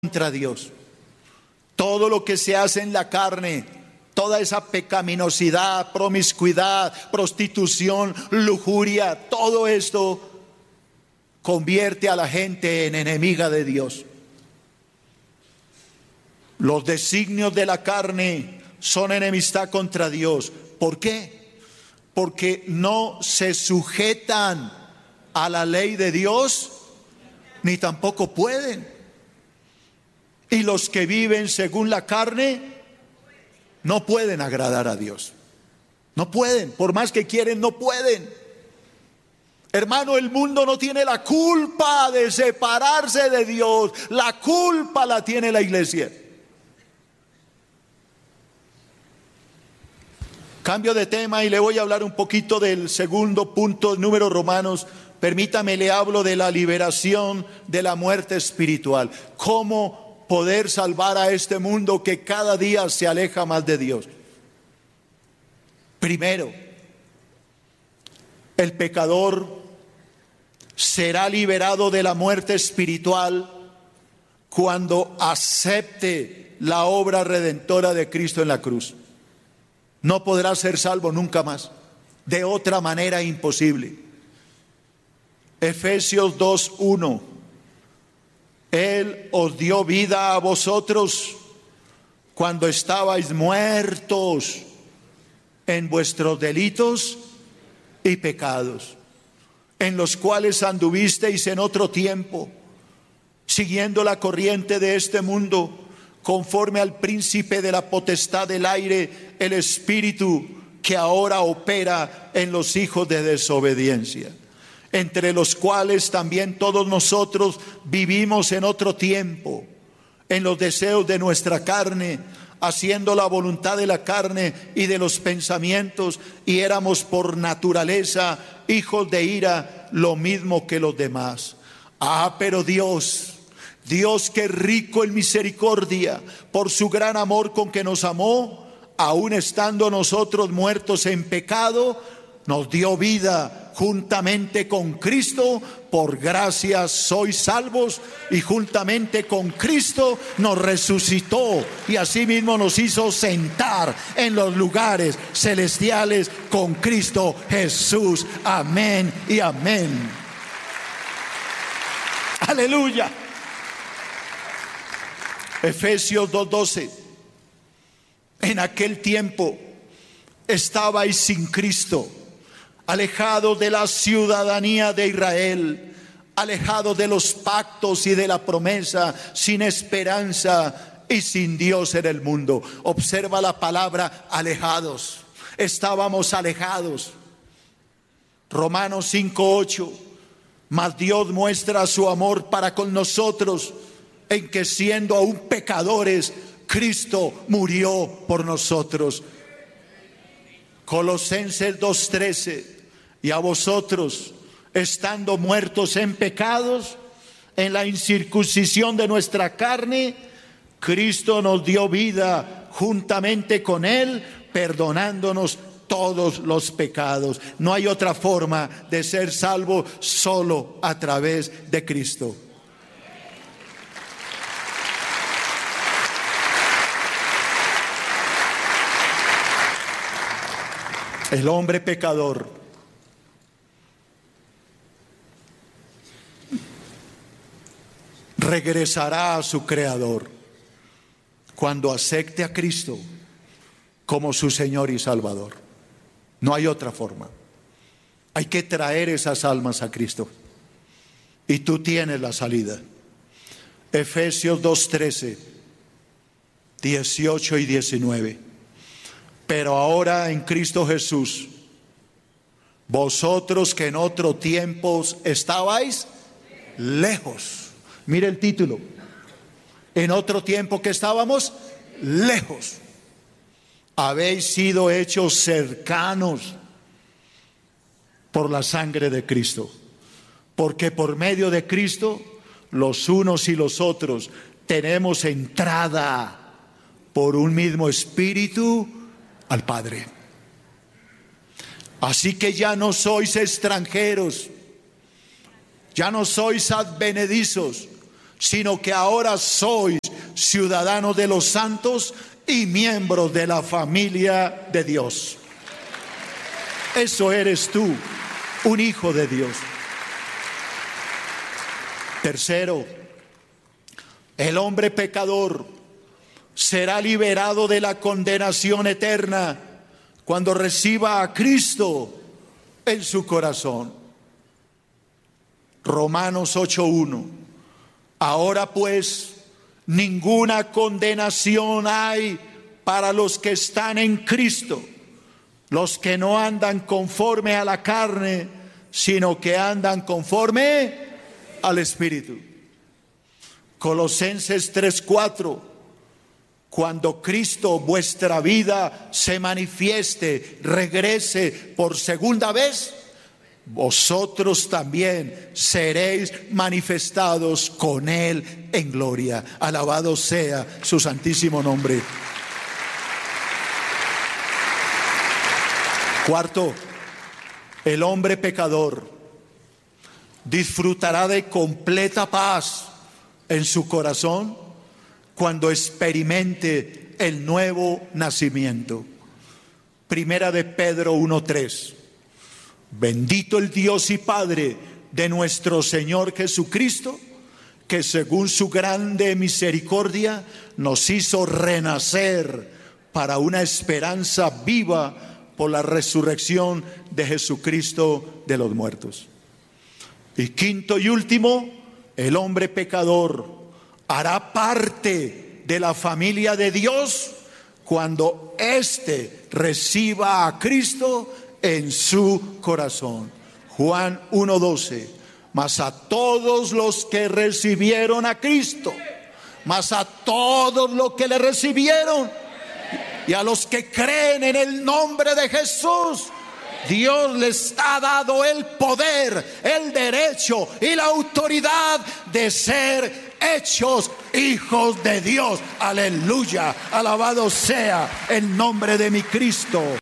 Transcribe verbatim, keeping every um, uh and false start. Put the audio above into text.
contra Dios. Todo lo que se hace en la carne, toda esa pecaminosidad, promiscuidad, prostitución, lujuria, todo esto convierte a la gente en enemiga de Dios. Los designios de la carne son enemistad contra Dios. ¿Por qué? Porque no se sujetan a la ley de Dios, ni tampoco pueden. Y los que viven según la carne no pueden agradar a Dios. No pueden, por más que quieren, no pueden. Hermano, el mundo no tiene la culpa de separarse de Dios. La culpa la tiene la iglesia. Cambio de tema y le voy a hablar un poquito del segundo punto, número Romanos. Permítame, le hablo de la liberación de la muerte espiritual. ¿Cómo poder salvar a este mundo que cada día se aleja más de Dios? Primero, el pecador será liberado de la muerte espiritual cuando acepte la obra redentora de Cristo en la cruz. No podrá ser salvo nunca más. De otra manera imposible. Efesios dos uno. Él os dio vida a vosotros cuando estabais muertos en vuestros delitos y pecados, en los cuales anduvisteis en otro tiempo, siguiendo la corriente de este mundo, conforme al príncipe de la potestad del aire, el espíritu que ahora opera en los hijos de desobediencia, entre los cuales también todos nosotros vivimos en otro tiempo, en los deseos de nuestra carne, haciendo la voluntad de la carne y de los pensamientos, y éramos por naturaleza hijos de ira, lo mismo que los demás. Ah, pero Dios, Dios que es rico en misericordia, por su gran amor con que nos amó, aun estando nosotros muertos en pecado, nos dio vida juntamente con Cristo. Por gracia sois salvos, y juntamente con Cristo nos resucitó y asimismo nos hizo sentar en los lugares celestiales con Cristo Jesús. Amén y amén. Aleluya. Efesios dos doce. En aquel tiempo estabais sin Cristo, alejados de la ciudadanía de Israel, alejados de los pactos y de la promesa, sin esperanza y sin Dios en el mundo. Observa la palabra alejados. Estábamos alejados. Romanos cinco ocho. Mas Dios muestra su amor para con nosotros, en que siendo aún pecadores, Cristo murió por nosotros. Colosenses dos trece. Y a vosotros, estando muertos en pecados, en la incircuncisión de nuestra carne, Cristo nos dio vida juntamente con Él, perdonándonos todos los pecados. No hay otra forma de ser salvo, solo a través de Cristo. El hombre pecador regresará a su Creador cuando acepte a Cristo como su Señor y Salvador. No hay otra forma. Hay que traer esas almas a Cristo, y tú tienes la salida. Efesios dos trece, dieciocho y diecinueve. Pero ahora en Cristo Jesús, vosotros que en otro tiempo estabais lejos. Mire el título. En otro tiempo que estábamos lejos, habéis sido hechos cercanos por la sangre de Cristo. Porque por medio de Cristo, los unos y los otros tenemos entrada por un mismo espíritu al Padre. Así que ya no sois extranjeros, ya no sois advenedizos, sino que ahora sois ciudadanos de los santos y miembros de la familia de Dios. Eso eres tú, un hijo de Dios. Tercero, el hombre pecador será liberado de la condenación eterna cuando reciba a Cristo en su corazón. Romanos ocho uno. Ahora pues, ninguna condenación hay para los que están en Cristo, los que no andan conforme a la carne, sino que andan conforme al Espíritu. Colosenses tres cuatro. Cuando Cristo, vuestra vida, se manifieste, regrese por segunda vez, vosotros también seréis manifestados con Él en gloria. Alabado sea su santísimo nombre. Cuarto, el hombre pecador disfrutará de completa paz en su corazón cuando experimente el nuevo nacimiento. Primera de Pedro uno tres. Bendito el Dios y Padre de nuestro Señor Jesucristo, que según su grande misericordia nos hizo renacer para una esperanza viva por la resurrección de Jesucristo de los muertos. Y quinto y último, el hombre pecador hará parte de la familia de Dios cuando éste reciba a Cristo en su corazón. Juan uno doce. Mas a todos los que recibieron a Cristo, mas a todos los que le recibieron y a los que creen en el nombre de Jesús, Dios les ha dado el poder, el derecho y la autoridad de ser hechos hijos de Dios. Aleluya, alabado sea el nombre de mi Cristo.